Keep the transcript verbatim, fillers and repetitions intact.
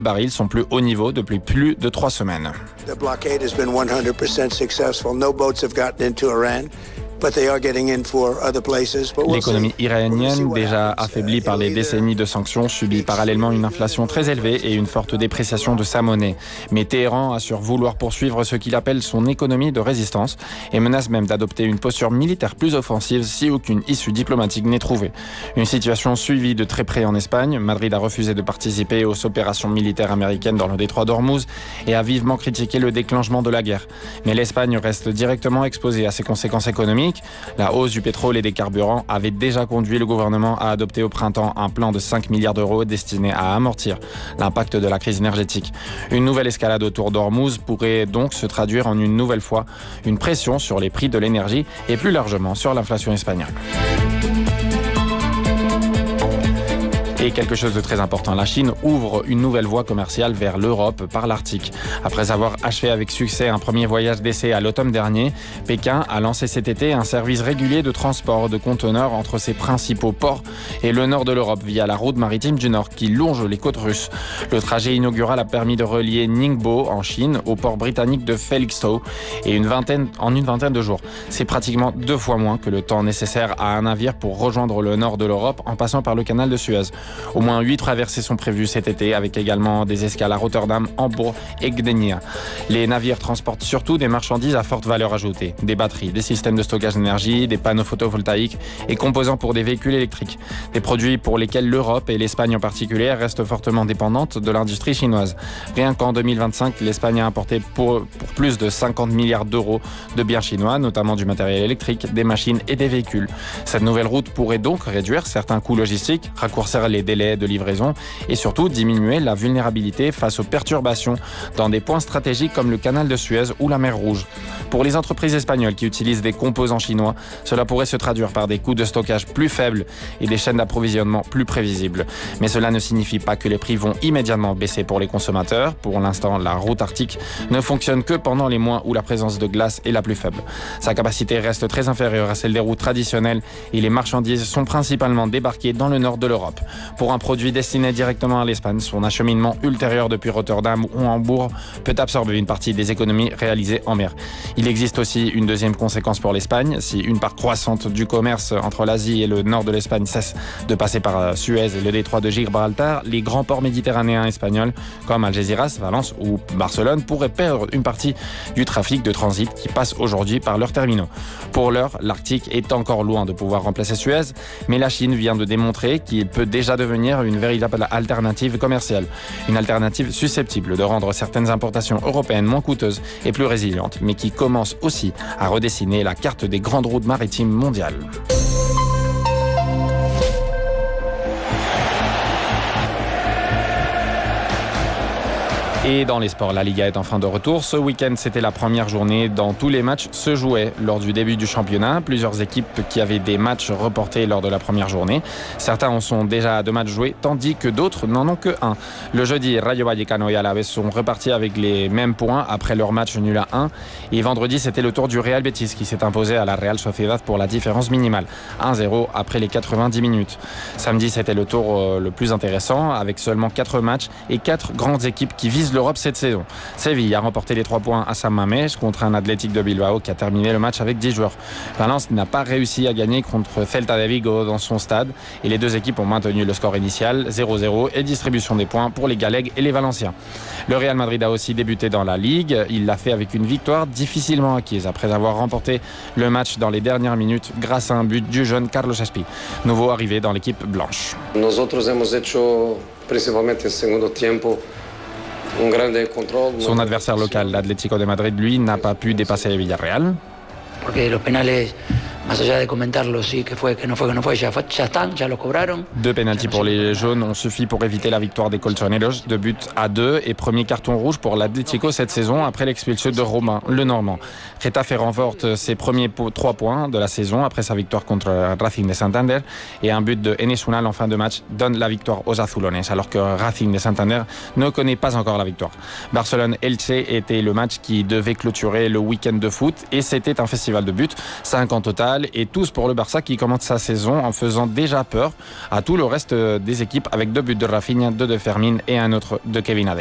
barils sont plus haut niveau depuis plus de trois semaines. The blockade has been one hundred percent successful. No boats have gotten into Iran. L'économie iranienne, déjà affaiblie par les décennies de sanctions, subit parallèlement une inflation très élevée et une forte dépréciation de sa monnaie. Mais Téhéran assure vouloir poursuivre ce qu'il appelle son économie de résistance et menace même d'adopter une posture militaire plus offensive si aucune issue diplomatique n'est trouvée. Une situation suivie de très près en Espagne. Madrid a refusé de participer aux opérations militaires américaines dans le détroit d'Ormuz et a vivement critiqué le déclenchement de la guerre. Mais l'Espagne reste directement exposée à ses conséquences économiques. La hausse du pétrole et des carburants avait déjà conduit le gouvernement à adopter au printemps un plan de cinq milliards d'euros destiné à amortir l'impact de la crise énergétique. Une nouvelle escalade autour d'Ormuz pourrait donc se traduire en une nouvelle fois une pression sur les prix de l'énergie et plus largement sur l'inflation espagnole. Et quelque chose de très important, la Chine ouvre une nouvelle voie commerciale vers l'Europe par l'Arctique. Après avoir achevé avec succès un premier voyage d'essai à l'automne dernier, Pékin a lancé cet été un service régulier de transport de conteneurs entre ses principaux ports et le nord de l'Europe via la route maritime du Nord qui longe les côtes russes. Le trajet inaugural a permis de relier Ningbo en Chine au port britannique de Felixstowe et une vingtaine, en une vingtaine de jours. C'est pratiquement deux fois moins que le temps nécessaire à un navire pour rejoindre le nord de l'Europe en passant par le canal de Suez. Au moins huit traversées sont prévues cet été, avec également des escales à Rotterdam, Hambourg et Gdynia. Les navires transportent surtout des marchandises à forte valeur ajoutée, des batteries, des systèmes de stockage d'énergie, des panneaux photovoltaïques et composants pour des véhicules électriques. Des produits pour lesquels l'Europe et l'Espagne en particulier restent fortement dépendantes de l'industrie chinoise. Rien qu'en deux mille vingt-cinq, l'Espagne a importé pour, pour plus de cinquante milliards d'euros de biens chinois, notamment du matériel électrique, des machines et des véhicules. Cette nouvelle route pourrait donc réduire certains coûts logistiques, raccourcir les délais de livraison et surtout diminuer la vulnérabilité face aux perturbations dans des points stratégiques comme le canal de Suez ou la mer Rouge. Pour les entreprises espagnoles qui utilisent des composants chinois, cela pourrait se traduire par des coûts de stockage plus faibles et des chaînes d'approvisionnement plus prévisibles. Mais cela ne signifie pas que les prix vont immédiatement baisser pour les consommateurs. Pour l'instant, la route arctique ne fonctionne que pendant les mois où la présence de glace est la plus faible. Sa capacité reste très inférieure à celle des routes traditionnelles et les marchandises sont principalement débarquées dans le nord de l'Europe. Pour un produit destiné directement à l'Espagne, son acheminement ultérieur depuis Rotterdam ou Hambourg peut absorber une partie des économies réalisées en mer. Il existe aussi une deuxième conséquence pour l'Espagne. Si une part croissante du commerce entre l'Asie et le nord de l'Espagne cesse de passer par Suez et le détroit de Gibraltar, les grands ports méditerranéens espagnols comme Algeciras, Valence ou Barcelone pourraient perdre une partie du trafic de transit qui passe aujourd'hui par leurs terminaux. Pour l'heure, l'Arctique est encore loin de pouvoir remplacer Suez, mais la Chine vient de démontrer qu'il peut déjà devenir une véritable alternative commerciale. Une alternative susceptible de rendre certaines importations européennes moins coûteuses et plus résilientes, mais qui commence aussi à redessiner la carte des grandes routes maritimes mondiales. Et dans les sports, la Liga est enfin de retour. Ce week-end, c'était la première journée dont tous les matchs se jouaient lors du début du championnat. Plusieurs équipes qui avaient des matchs reportés lors de la première journée. Certains en sont déjà à deux matchs joués, tandis que d'autres n'en ont que un. Le jeudi, Rayo Vallecano et Alaves sont repartis avec les mêmes points après leur match nul à un. Et vendredi, c'était le tour du Real Betis qui s'est imposé à la Real Sociedad pour la différence minimale. un zéro après les quatre-vingt-dix minutes. Samedi, c'était le tour le plus intéressant avec seulement quatre matchs et quatre grandes équipes qui visent l'Europe cette saison. Séville a remporté les trois points à San Mamés contre un Athletic de Bilbao qui a terminé le match avec dix joueurs. Valence n'a pas réussi à gagner contre Celta de Vigo dans son stade et les deux équipes ont maintenu le score initial zéro zéro et distribution des points pour les Galegues et les Valenciens. Le Real Madrid a aussi débuté dans la Ligue. Il l'a fait avec une victoire difficilement acquise après avoir remporté le match dans les dernières minutes grâce à un but du jeune Carlos Espi, nouveau arrivé dans l'équipe blanche. Nosotros hemos hecho principalmente en segundo tiempo. Son adversaire local, l'Atlético de Madrid, lui, n'a pas pu dépasser le Villarreal. Porque los penales, más allá de comentarlo, sí, que fue, que no fue, que no fue, ya, ya están, ya lo cobraron. Deux pénaltys pour les jaunes ont suffi pour éviter la victoire des Colchoneros, deux buts à deux et premier carton rouge pour l'Atlético cette saison après l'expulsion de Romain, le Normand. Getafe remporte ses premiers trois points de la saison après sa victoire contre Racing de Santander et un but de Enes Unal en fin de match donne la victoire aux Azulones alors que Racing de Santander ne connaît pas encore la victoire. Barcelone-Elche était le match qui devait clôturer le week-end de foot et c'était un festival de buts, cinq en total. Real et tous pour le Barça qui commence sa saison en faisant déjà peur à tout le reste des équipes avec deux buts de Rafinha, deux de Fermin et un autre de Kevin Adé.